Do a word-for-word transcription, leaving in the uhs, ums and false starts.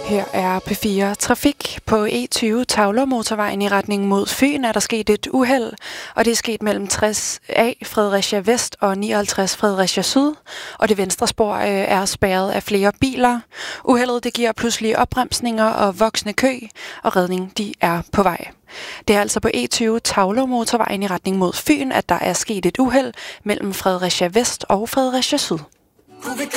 Her er P fire Trafik. På E tyve Tavler-motorvejen i retning mod Fyn er der sket et uheld, og det er sket mellem tres A Fredericia Vest og nioghalvtreds Fredericia Syd, og det venstre spor øh, er spærret af flere biler. Uheldet det giver pludselige opbremsninger og voksende kø, og redning de er på vej. Det er altså på E tyve Tavler-motorvejen i retning mod Fyn, at der er sket et uheld mellem Fredericia Vest og Fredericia Syd.